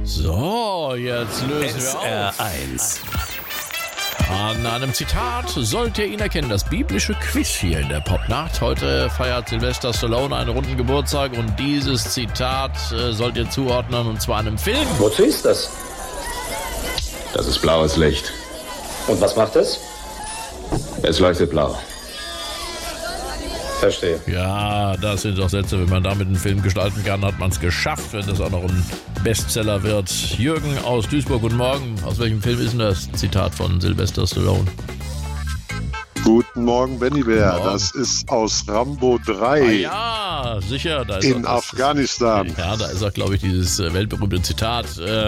So, jetzt lösen wir auf. SR1. An einem Zitat sollt ihr ihn erkennen, das biblische Quiz hier in der Popnacht. Heute feiert Sylvester Stallone einen runden Geburtstag und dieses Zitat sollt ihr zuordnen, und zwar einem Film. Wozu ist das? Das ist blaues Licht. Und was macht es? Es leuchtet blau. Verstehe. Ja, das sind doch Sätze, wenn man damit einen Film gestalten kann, hat man es geschafft, wenn das auch noch ein Bestseller wird. Jürgen aus Duisburg, guten Morgen. Aus welchem Film ist denn das Zitat von Sylvester Stallone? Guten Morgen, Benny Bär. Morgen. Das ist aus Rambo 3 Ja, sicher. Da ist in auch das, Afghanistan. Ja, da ist auch, glaube ich, dieses weltberühmte Zitat.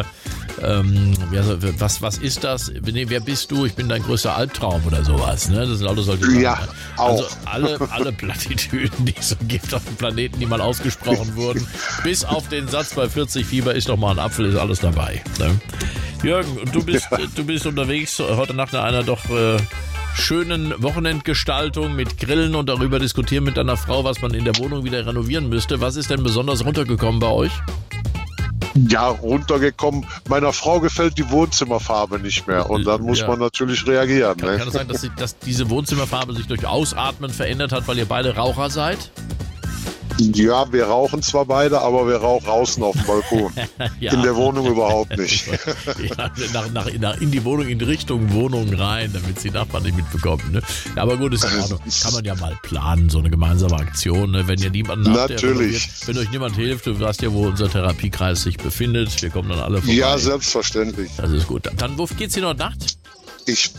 Was ist das? Nee, wer bist du? Ich bin dein größter Albtraum oder sowas. Ne? Das sind alles solche Sachen. Ja, auch. Also alle Plattitüden, die es so gibt auf dem Planeten, die mal ausgesprochen wurden, bis auf den Satz bei 40 Fieber ist doch mal ein Apfel, ist alles dabei. Ne? Jürgen, und du bist unterwegs heute Nacht in einer doch schönen Wochenendgestaltung mit Grillen und darüber diskutieren mit deiner Frau, was man in der Wohnung wieder renovieren müsste. Was ist denn besonders runtergekommen bei euch? Ja, runtergekommen. Meiner Frau gefällt die Wohnzimmerfarbe nicht mehr. Und dann muss man natürlich reagieren. Kann es sein, dass diese Wohnzimmerfarbe sich durch Ausatmen verändert hat, weil ihr beide Raucher seid? Ja, wir rauchen zwar beide, aber wir rauchen draußen auf dem Balkon. Ja. In der Wohnung überhaupt nicht. Ja, in die Wohnung, in Richtung Wohnung rein, damit sie die Nachbarn nicht mitbekommen. Ne? Ja, aber gut, ist in Ordnung. Kann man ja mal planen, so eine gemeinsame Aktion. Ne? Wenn ihr niemanden habt, natürlich. Wenn euch niemand hilft, du weißt ja, wo unser Therapiekreis sich befindet. Wir kommen dann alle vorbei. Ja, selbstverständlich. Das ist gut. Dann, wo geht's hier noch Nacht? Ich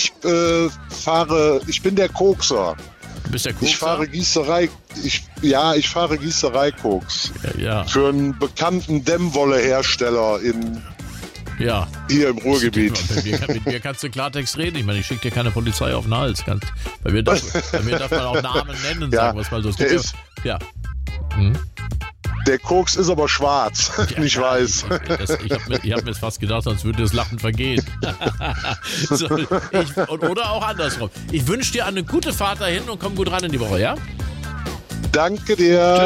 bin der Kokser. Du bist der Kokser? Ich fahre Gießerei-Koks. Ja. Für einen bekannten Dämmwollehersteller hier im Ruhrgebiet. Mit mir kannst du Klartext reden. Ich meine, ich schicke dir keine Polizei auf den Hals. Bei mir darf man auch Namen nennen, sagen wir es mal so. Der Koks ist aber schwarz, nicht weiß. Ich hab mir fast gedacht, sonst würde das Lachen vergehen. Oder auch andersrum. Ich wünsche dir eine gute Fahrt dahin und komm gut rein in die Woche, ja? Danke dir.